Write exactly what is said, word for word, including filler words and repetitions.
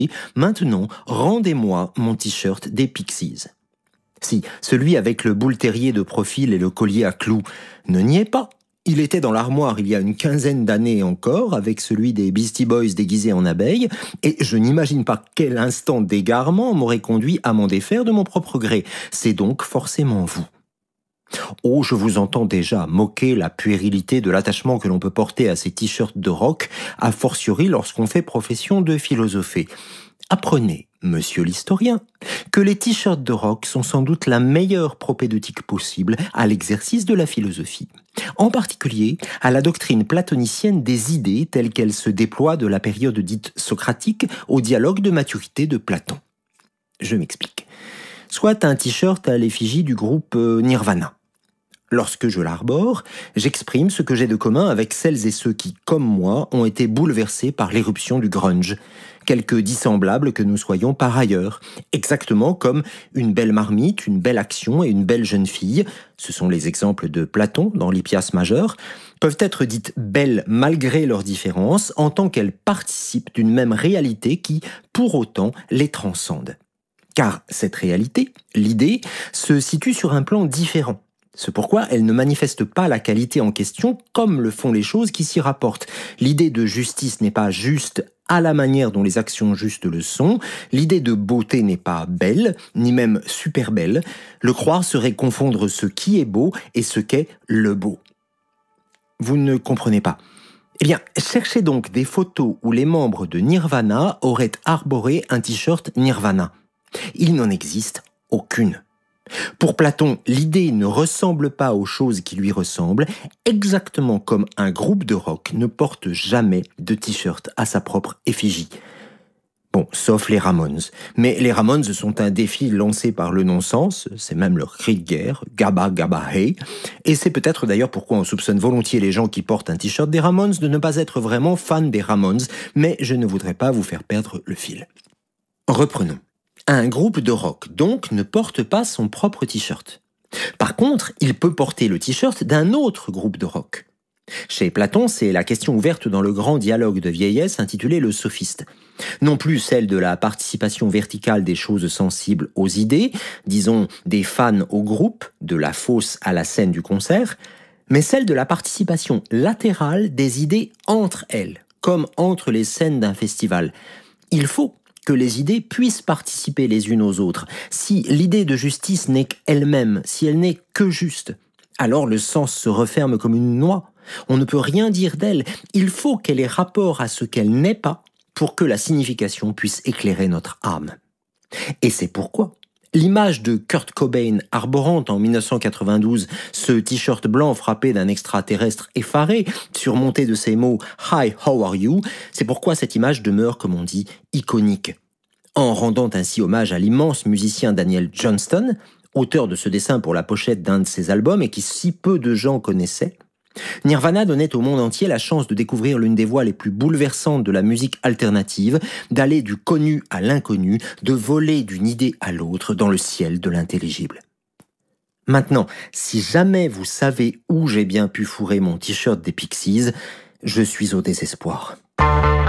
Maintenant, rendez-moi mon t-shirt des Pixies. Si, celui avec le boule terrier de profil et le collier à clous ne n'y est pas. Il était dans l'armoire il y a une quinzaine d'années encore, avec celui des Beastie Boys déguisés en abeilles, et je n'imagine pas quel instant d'égarement m'aurait conduit à m'en défaire de mon propre gré. C'est donc forcément vous. Oh, je vous entends déjà moquer la puérilité de l'attachement que l'on peut porter à ces t-shirts de rock, a fortiori lorsqu'on fait profession de philosopher. Apprenez, monsieur l'historien, que les t-shirts de rock sont sans doute la meilleure propédeutique possible à l'exercice de la philosophie. En particulier à la doctrine platonicienne des idées telles qu'elles se déploient de la période dite socratique au dialogue de maturité de Platon. Je m'explique. Soit un t-shirt à l'effigie du groupe Nirvana. Lorsque je l'arbore, j'exprime ce que j'ai de commun avec celles et ceux qui, comme moi, ont été bouleversés par l'éruption du grunge. Quelque dissemblables que nous soyons par ailleurs. Exactement comme une belle marmite, une belle action et une belle jeune fille, ce sont les exemples de Platon dans l'Hippias majeur, peuvent être dites belles malgré leurs différences en tant qu'elles participent d'une même réalité qui, pour autant, les transcende. Car cette réalité, l'idée, se situe sur un plan différent. C'est pourquoi elle ne manifeste pas la qualité en question comme le font les choses qui s'y rapportent. L'idée de justice n'est pas juste à la manière dont les actions justes le sont. L'idée de beauté n'est pas belle, ni même super belle. Le croire serait confondre ce qui est beau et ce qu'est le beau. Vous ne comprenez pas. Eh bien, cherchez donc des photos où les membres de Nirvana auraient arboré un t-shirt Nirvana. Il n'en existe aucune. Pour Platon, l'idée ne ressemble pas aux choses qui lui ressemblent, exactement comme un groupe de rock ne porte jamais de t-shirt à sa propre effigie. Bon, sauf les Ramones. Mais les Ramones sont un défi lancé par le non-sens, c'est même leur cri de guerre, Gabba Gabba Hey, et c'est peut-être d'ailleurs pourquoi on soupçonne volontiers les gens qui portent un t-shirt des Ramones de ne pas être vraiment fans des Ramones, mais je ne voudrais pas vous faire perdre le fil. Reprenons. Un groupe de rock, donc, ne porte pas son propre t-shirt. Par contre, il peut porter le t-shirt d'un autre groupe de rock. Chez Platon, c'est la question ouverte dans le grand dialogue de vieillesse intitulé Le Sophiste. Non plus celle de la participation verticale des choses sensibles aux idées, disons des fans au groupe, de la fosse à la scène du concert, mais celle de la participation latérale des idées entre elles, comme entre les scènes d'un festival. Il faut que les idées puissent participer les unes aux autres. Si l'idée de justice n'est qu'elle-même, si elle n'est que juste, alors le sens se referme comme une noix. On ne peut rien dire d'elle. Il faut qu'elle ait rapport à ce qu'elle n'est pas pour que la signification puisse éclairer notre âme. Et c'est pourquoi l'image de Kurt Cobain arborant en dix-neuf cent quatre-vingt-douze ce t-shirt blanc frappé d'un extraterrestre effaré, surmonté de ces mots « Hi, how are you ?», c'est pourquoi cette image demeure, comme on dit, iconique. En rendant ainsi hommage à l'immense musicien Daniel Johnston, auteur de ce dessin pour la pochette d'un de ses albums et qui si peu de gens connaissaient, Nirvana donnait au monde entier la chance de découvrir l'une des voies les plus bouleversantes de la musique alternative, d'aller du connu à l'inconnu, de voler d'une idée à l'autre dans le ciel de l'intelligible. Maintenant, si jamais vous savez où j'ai bien pu fourrer mon t-shirt des Pixies, je suis au désespoir.